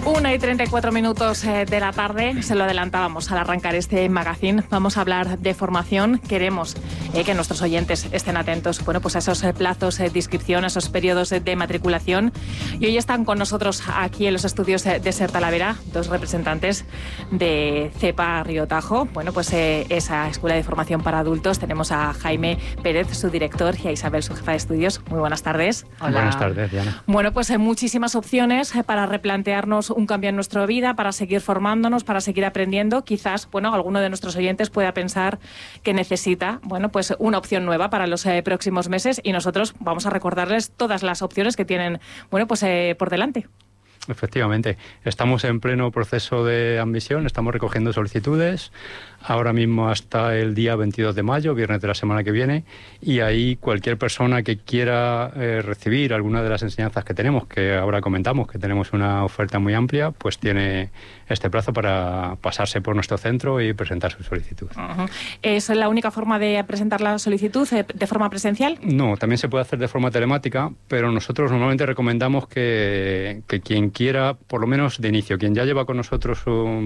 1:34 de la tarde, se lo adelantábamos al arrancar este magazine. Vamos a hablar de formación. Queremos que nuestros oyentes estén atentos, bueno, pues a esos plazos de inscripción, a esos periodos de matriculación. Y hoy están con nosotros aquí en los estudios de SER Talavera dos representantes de CEPA Río Tajo. Bueno, pues esa escuela de formación para adultos. Tenemos a Jaime Pérez, su director, y a Isabel, su jefa de estudios. Muy buenas tardes. Hola. Buenas tardes, Diana. Bueno, pues hay muchísimas opciones para replantearnos un cambio en nuestra vida, para seguir formándonos, para seguir aprendiendo. Quizás, bueno, alguno de nuestros oyentes pueda pensar que necesita, bueno, pues una opción nueva para los próximos meses, y nosotros vamos a recordarles todas las opciones que tienen, bueno, pues por delante. Efectivamente, estamos en pleno proceso de admisión, estamos recogiendo solicitudes, ahora mismo hasta el día 22 de mayo, viernes de la semana que viene, y ahí cualquier persona que quiera recibir alguna de las enseñanzas que tenemos, que ahora comentamos que tenemos una oferta muy amplia, pues tiene este plazo para pasarse por nuestro centro y presentar su solicitud. ¿Es la única forma de presentar la solicitud de forma presencial? No, también se puede hacer de forma telemática, pero nosotros normalmente recomendamos que quien quiera, por lo menos de inicio, quien ya lleva con nosotros,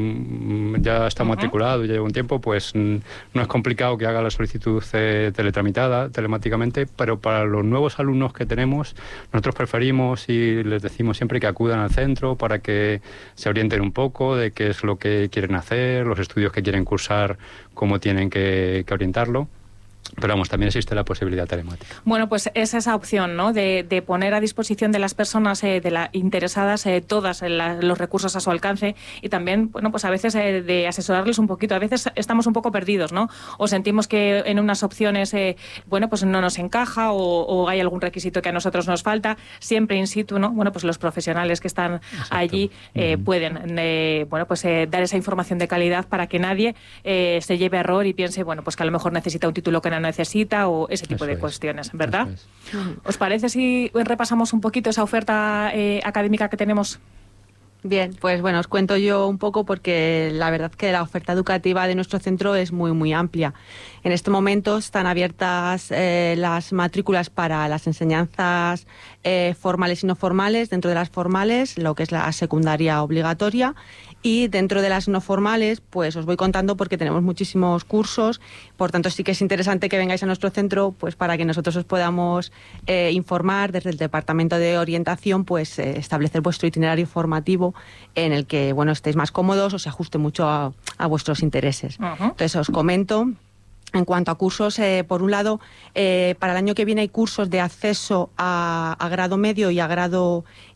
ya está matriculado, ya lleva un tiempo, pues no es complicado que haga la solicitud teletramitada, telemáticamente, pero para los nuevos alumnos que tenemos, nosotros preferimos y les decimos siempre que acudan al centro para que se orienten un poco de qué es lo que quieren hacer, los estudios que quieren cursar, cómo tienen que orientarlo. Pero vamos, también existe la posibilidad telemática. Bueno, pues es esa opción, ¿no?, de poner a disposición de las personas interesadas todos los recursos a su alcance, y también, bueno, pues a veces de asesorarles un poquito. A veces estamos un poco perdidos, ¿no? O sentimos que en unas opciones, bueno, pues no nos encaja, o hay algún requisito que a nosotros nos falta. Siempre in situ, ¿no? Bueno, pues los profesionales que están allí pueden, bueno, pues dar esa información de calidad para que nadie se lleve a error y piense, bueno, pues que a lo mejor necesita un título que no necesita, o ese tipo de cuestiones, ¿verdad? ¿Os parece si repasamos un poquito esa oferta académica que tenemos? Bien, pues bueno, os cuento yo un poco, porque la verdad que la oferta educativa de nuestro centro es muy, muy amplia. En este momento están abiertas las matrículas para las enseñanzas formales y no formales. Dentro de las formales, lo que es la secundaria obligatoria, y dentro de las no formales, pues os voy contando porque tenemos muchísimos cursos. Por tanto, sí que es interesante que vengáis a nuestro centro, pues para que nosotros os podamos informar desde el Departamento de Orientación, pues establecer vuestro itinerario formativo en el que, bueno, estéis más cómodos, os ajuste mucho a vuestros intereses. Entonces os comento. En cuanto a cursos, por un lado, para el año que viene hay cursos de acceso a grado medio y a grado